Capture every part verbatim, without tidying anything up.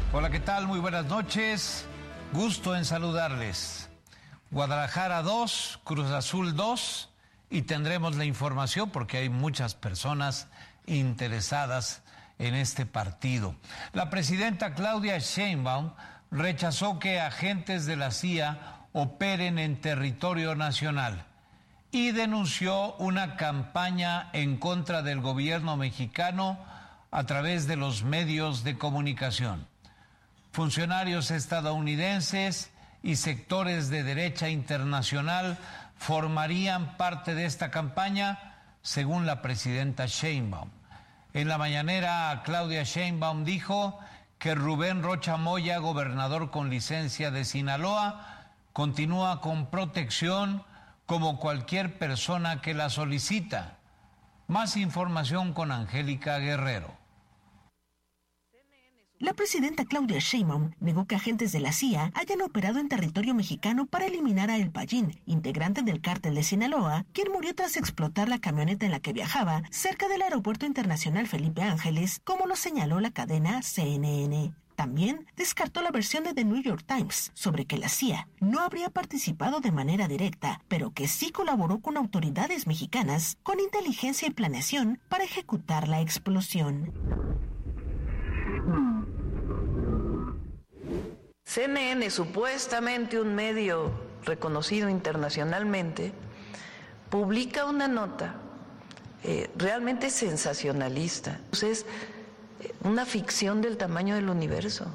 Hola, ¿qué tal? Muy buenas noches. Gusto en saludarles. Guadalajara dos, Cruz Azul dos, y tendremos la información porque hay muchas personas interesadas en este partido. La presidenta Claudia Sheinbaum rechazó que agentes de la C I A operen en territorio nacional y denunció una campaña en contra del gobierno mexicano a través de los medios de comunicación. Funcionarios estadounidenses y sectores de derecha internacional formarían parte de esta campaña, según la presidenta Sheinbaum. En la mañanera, Claudia Sheinbaum dijo que Rubén Rocha Moya, gobernador con licencia de Sinaloa, continúa con protección como cualquier persona que la solicita. Más información con Angélica Guerrero. La presidenta Claudia Sheinbaum negó que agentes de la C I A hayan operado en territorio mexicano para eliminar a El Payín, integrante del cártel de Sinaloa, quien murió tras explotar la camioneta en la que viajaba cerca del Aeropuerto Internacional Felipe Ángeles, como lo señaló la cadena C N N. También descartó la versión de The New York Times sobre que la C I A no habría participado de manera directa, pero que sí colaboró con autoridades mexicanas con inteligencia y planeación para ejecutar la explosión. C N N, supuestamente un medio reconocido internacionalmente, publica una nota eh, realmente sensacionalista. Es una ficción del tamaño del universo.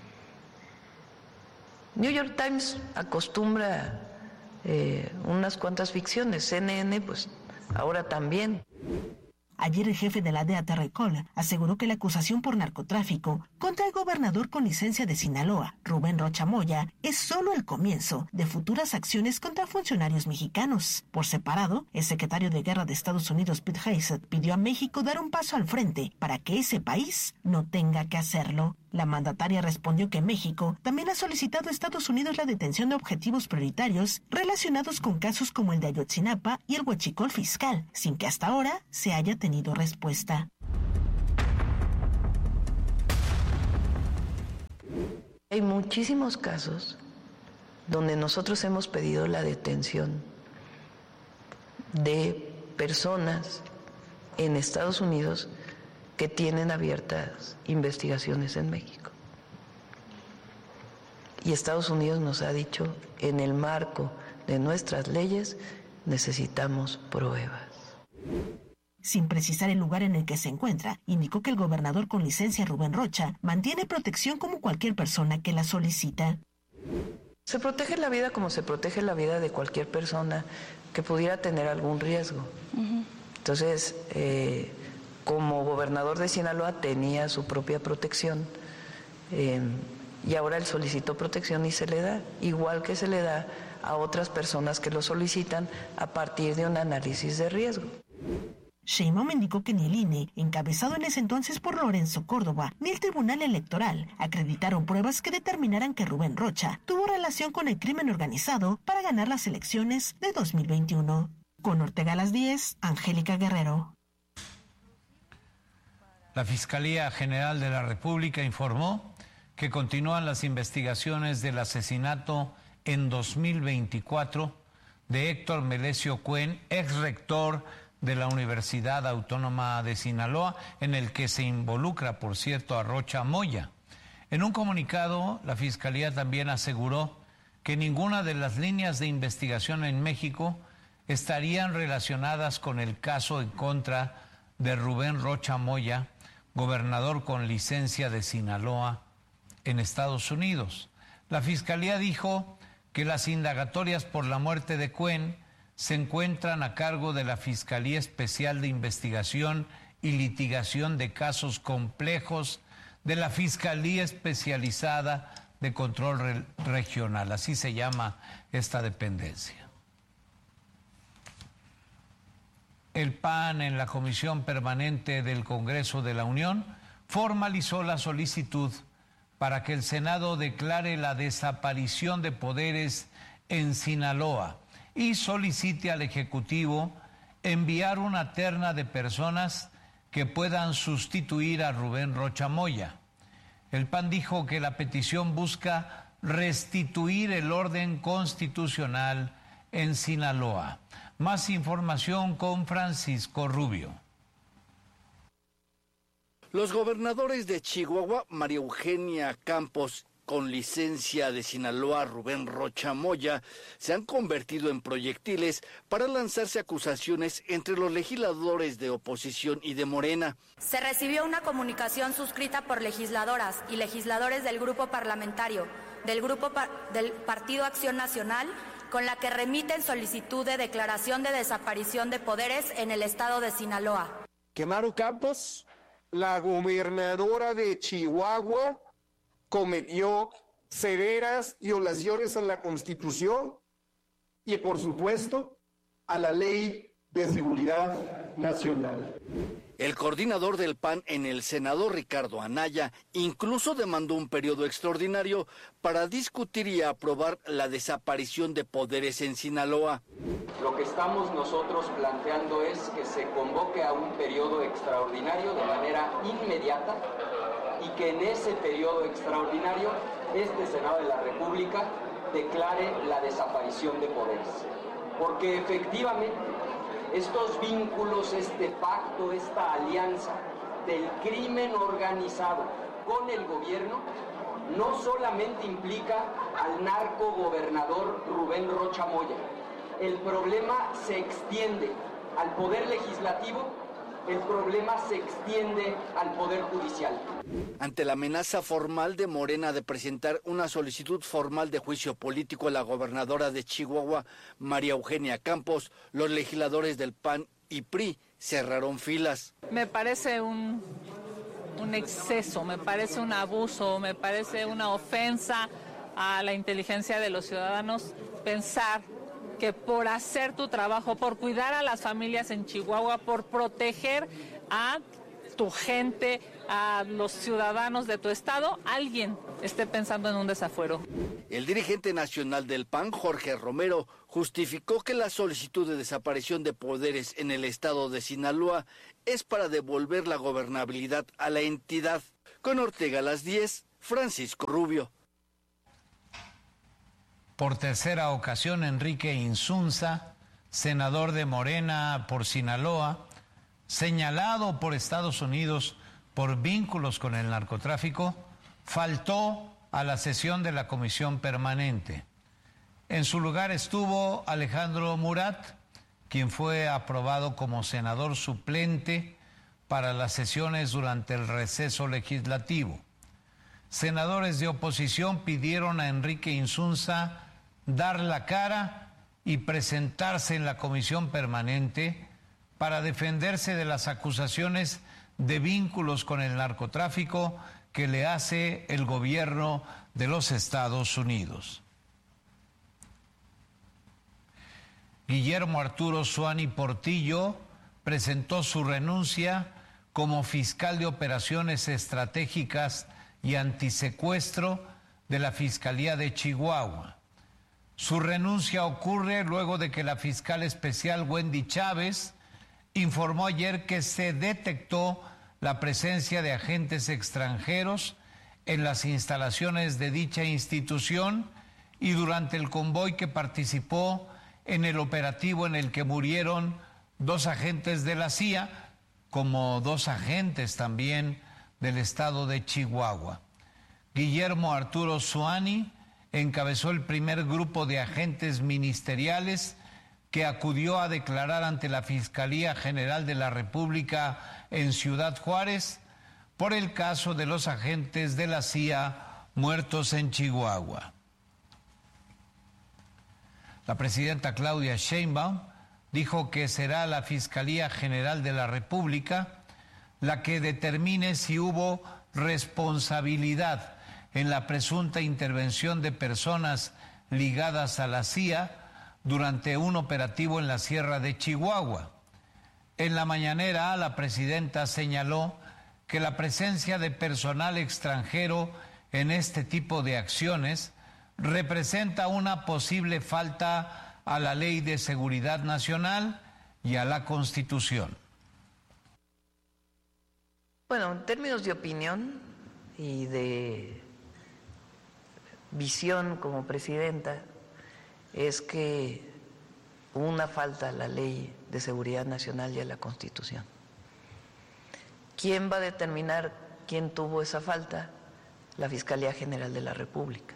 New York Times acostumbra eh, unas cuantas ficciones, C N N pues ahora también. Ayer el jefe de la D E A, Terry Cole, aseguró que la acusación por narcotráfico contra el gobernador con licencia de Sinaloa, Rubén Rocha Moya, es solo el comienzo de futuras acciones contra funcionarios mexicanos. Por separado, el secretario de Guerra de Estados Unidos, Pete Hegseth, pidió a México dar un paso al frente para que ese país no tenga que hacerlo. La mandataria respondió que México también ha solicitado a Estados Unidos la detención de objetivos prioritarios relacionados con casos como el de Ayotzinapa y el huachicol fiscal, sin que hasta ahora se haya tenido respuesta. Hay muchísimos casos donde nosotros hemos pedido la detención de personas en Estados Unidos que tienen abiertas investigaciones en México. Y Estados Unidos nos ha dicho, en el marco de nuestras leyes, necesitamos pruebas. Sin precisar el lugar en el que se encuentra, indicó que el gobernador con licencia, Rubén Rocha, mantiene protección como cualquier persona que la solicita. Se protege la vida como se protege la vida de cualquier persona que pudiera tener algún riesgo. Uh-huh. Entonces, eh, como gobernador de Sinaloa tenía su propia protección eh, y ahora él solicitó protección y se le da, igual que se le da a otras personas que lo solicitan a partir de un análisis de riesgo. Sheinbaum indicó que ni el I N E, encabezado en ese entonces por Lorenzo Córdoba, ni el Tribunal Electoral acreditaron pruebas que determinaran que Rubén Rocha tuvo relación con el crimen organizado para ganar las elecciones de dos mil veintiuno. Con Ortega a las diez, Angélica Guerrero. La Fiscalía General de la República informó que continúan las investigaciones del asesinato en dos mil veinticuatro de Héctor Melesio Cuen, ex rector de la Universidad Autónoma de Sinaloa, en el que se involucra, por cierto, a Rocha Moya. En un comunicado, la Fiscalía también aseguró que ninguna de las líneas de investigación en México estarían relacionadas con el caso en contra de Rubén Rocha Moya, gobernador con licencia de Sinaloa en Estados Unidos. La Fiscalía dijo que las indagatorias por la muerte de Cuen se encuentran a cargo de la Fiscalía Especial de Investigación y Litigación de Casos Complejos de la Fiscalía Especializada de Control Re- Regional, así se llama esta dependencia. El P A N en la Comisión Permanente del Congreso de la Unión formalizó la solicitud para que el Senado declare la desaparición de poderes en Sinaloa y solicite al Ejecutivo enviar una terna de personas que puedan sustituir a Rubén Rocha Moya. El P A N dijo que la petición busca restituir el orden constitucional en Sinaloa. Más información con Francisco Rubio. Los gobernadores de Chihuahua, María Eugenia Campos, con licencia de Sinaloa, Rubén Rocha Moya, se han convertido en proyectiles para lanzarse acusaciones entre los legisladores de oposición y de Morena. Se recibió una comunicación suscrita por legisladoras y legisladores del grupo parlamentario, del grupo pa- del Partido Acción Nacional, con la que remiten solicitud de declaración de desaparición de poderes en el estado de Sinaloa. Que Maru Campos, la gobernadora de Chihuahua, cometió severas violaciones a la Constitución y, por supuesto, a la Ley de Seguridad Nacional. El coordinador del P A N en el Senado, Ricardo Anaya, incluso demandó un periodo extraordinario para discutir y aprobar la desaparición de poderes en Sinaloa. Lo que estamos nosotros planteando es que se convoque a un periodo extraordinario de manera inmediata y que en ese periodo extraordinario este Senado de la República declare la desaparición de poderes. Porque efectivamente estos vínculos, este pacto, esta alianza del crimen organizado con el gobierno no solamente implica al narco gobernador Rubén Rocha Moya. El problema se extiende al poder legislativo, el problema se extiende al poder judicial. Ante la amenaza formal de Morena de presentar una solicitud formal de juicio político a la gobernadora de Chihuahua, María Eugenia Campos, los legisladores del P A N y P R I cerraron filas. Me parece un, un exceso, me parece un abuso, me parece una ofensa a la inteligencia de los ciudadanos pensar que por hacer tu trabajo, por cuidar a las familias en Chihuahua, por proteger a tu gente, a los ciudadanos de tu estado, alguien esté pensando en un desafuero. El dirigente nacional del P A N, Jorge Romero, justificó que la solicitud de desaparición de poderes en el estado de Sinaloa es para devolver la gobernabilidad a la entidad. Con Ortega a las diez, Francisco Rubio. Por tercera ocasión, Enrique Insunza, senador de Morena por Sinaloa, señalado por Estados Unidos por vínculos con el narcotráfico, faltó a la sesión de la comisión permanente. En su lugar estuvo Alejandro Murat, quien fue aprobado como senador suplente para las sesiones durante el receso legislativo. Senadores de oposición pidieron a Enrique Insunza dar la cara y presentarse en la comisión permanente para defenderse de las acusaciones de vínculos con el narcotráfico que le hace el gobierno de los Estados Unidos. Guillermo Arturo Zuani Portillo presentó su renuncia como fiscal de operaciones estratégicas y antisecuestro de la Fiscalía de Chihuahua. Su renuncia ocurre luego de que la fiscal especial Wendy Chávez informó ayer que se detectó la presencia de agentes extranjeros en las instalaciones de dicha institución y durante el convoy que participó en el operativo en el que murieron dos agentes de la C I A, como dos agentes también del estado de Chihuahua. Guillermo Arturo Zuani encabezó el primer grupo de agentes ministeriales que acudió a declarar ante la Fiscalía General de la República en Ciudad Juárez por el caso de los agentes de la C I A muertos en Chihuahua. La presidenta Claudia Sheinbaum dijo que será la Fiscalía General de la República la que determine si hubo responsabilidad en la presunta intervención de personas ligadas a la C I A durante un operativo en la Sierra de Chihuahua. En la mañanera, la presidenta señaló que la presencia de personal extranjero en este tipo de acciones representa una posible falta a la Ley de Seguridad Nacional y a la Constitución. Bueno, en términos de opinión, y de visión como presidenta es que hubo una falta a la Ley de Seguridad Nacional y a la Constitución. ¿Quién va a determinar quién tuvo esa falta? La Fiscalía General de la República.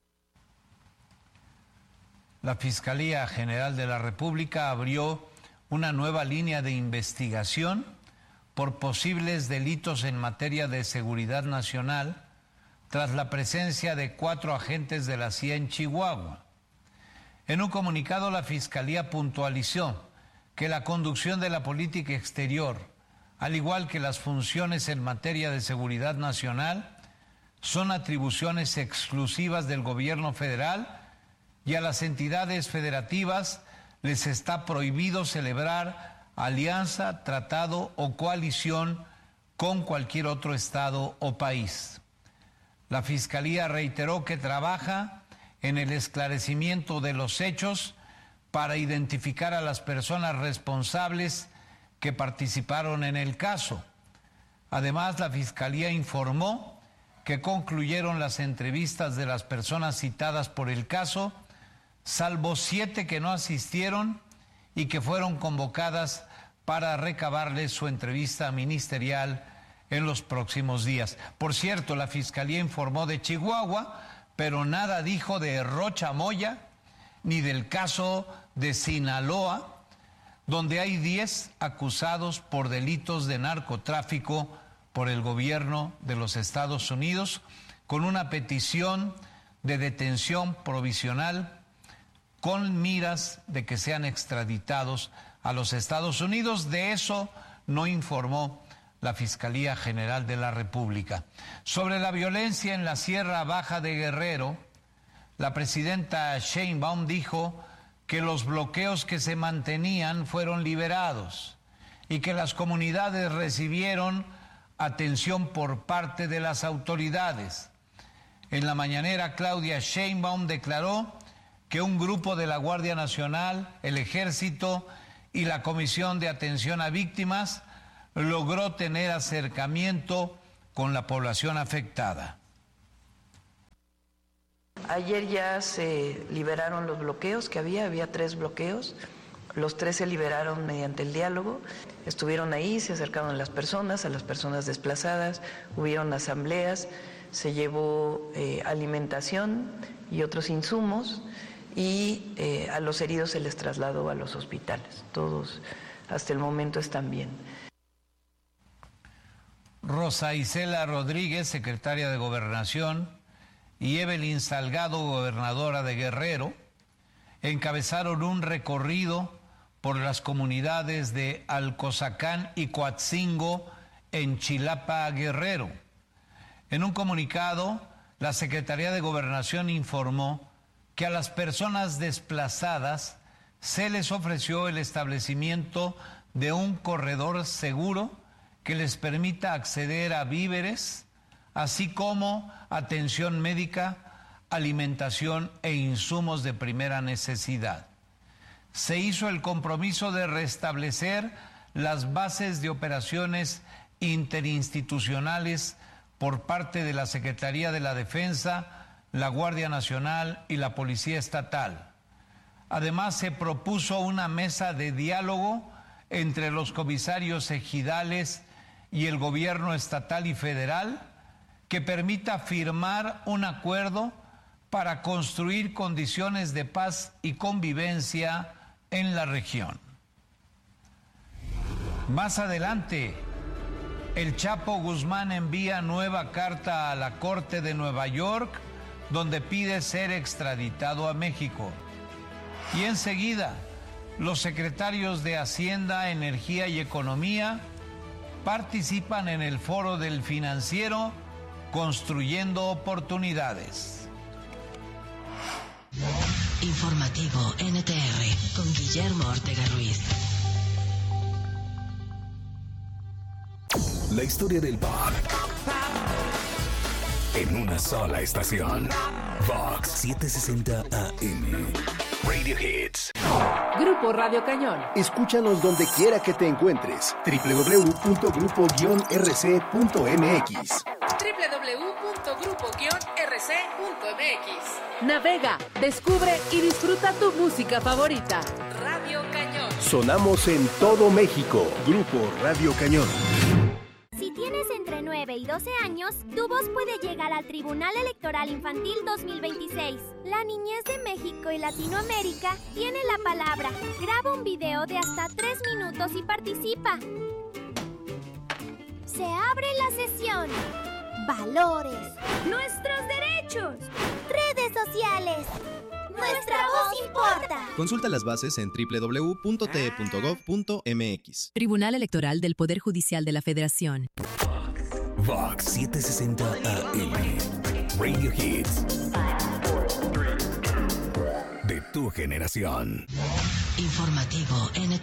La Fiscalía General de la República abrió una nueva línea de investigación por posibles delitos en materia de seguridad nacional tras la presencia de cuatro agentes de la C I A en Chihuahua. En un comunicado, la Fiscalía puntualizó que la conducción de la política exterior, al igual que las funciones en materia de seguridad nacional, son atribuciones exclusivas del gobierno federal y a las entidades federativas les está prohibido celebrar alianza, tratado o coalición con cualquier otro estado o país. La Fiscalía reiteró que trabaja en el esclarecimiento de los hechos para identificar a las personas responsables que participaron en el caso. Además, la Fiscalía informó que concluyeron las entrevistas de las personas citadas por el caso, salvo siete que no asistieron y que fueron convocadas para recabarles su entrevista ministerial en los próximos días. Por cierto, la Fiscalía informó de Chihuahua, pero nada dijo de Rocha Moya ni del caso de Sinaloa, donde hay diez acusados por delitos de narcotráfico por el gobierno de los Estados Unidos, con una petición de detención provisional con miras de que sean extraditados a los Estados Unidos. De eso no informó la Fiscalía General de la República. Sobre la violencia en la Sierra Baja de Guerrero, la presidenta Sheinbaum dijo que los bloqueos que se mantenían fueron liberados y que las comunidades recibieron atención por parte de las autoridades. En la mañanera, Claudia Sheinbaum declaró que un grupo de la Guardia Nacional, el Ejército y la Comisión de Atención a Víctimas logró tener acercamiento con la población afectada. Ayer ya se liberaron los bloqueos que había, había tres bloqueos, los tres se liberaron mediante el diálogo, estuvieron ahí, se acercaron a las personas, a las personas desplazadas, hubieron asambleas, se llevó eh, alimentación y otros insumos, y eh, a los heridos se les trasladó a los hospitales. Todos hasta el momento están bien. Rosa Isela Rodríguez, secretaria de Gobernación, y Evelyn Salgado, gobernadora de Guerrero, encabezaron un recorrido por las comunidades de Alcozacán y Coatzingo en Chilapa, Guerrero. En un comunicado, la Secretaría de Gobernación informó que a las personas desplazadas se les ofreció el establecimiento de un corredor seguro que les permita acceder a víveres, así como atención médica, alimentación e insumos de primera necesidad. Se hizo el compromiso de restablecer las bases de operaciones interinstitucionales por parte de la Secretaría de la Defensa, la Guardia Nacional y la Policía Estatal. Además, se propuso una mesa de diálogo entre los comisarios ejidales y el gobierno estatal y federal que permita firmar un acuerdo para construir condiciones de paz y convivencia en la región. Más adelante, el Chapo Guzmán envía nueva carta a la Corte de Nueva York donde pide ser extraditado a México. Y enseguida, los secretarios de Hacienda, Energía y Economía participan en el Foro del Financiero Construyendo Oportunidades. Informativo N T R con Guillermo Ortega Ruiz. La historia del pop en una sola estación. Vox setecientos sesenta A M. Radio Hits. Grupo Radio Cañón. Escúchanos donde quiera que te encuentres. doble u doble u doble u punto grupo guion r c punto m x. doble u doble u doble u punto grupo guion r c punto m x. Navega, descubre y disfruta tu música favorita. Radio Cañón. Sonamos en todo México. Grupo Radio Cañón. Si tienes entre nueve y doce años, tu voz puede llegar al Tribunal Electoral Infantil dos mil veintiséis. La niñez de México y Latinoamérica tiene la palabra. Graba un video de hasta tres minutos y participa. Se abre la sesión. Valores. Nuestros derechos. Redes sociales. Nuestra voz importa. Consulta las bases en doble u doble u doble u punto t e punto gov punto m x. Tribunal Electoral del Poder Judicial de la Federación. Vox setecientos sesenta A M. Radio Hits. De tu generación. Informativo N T R.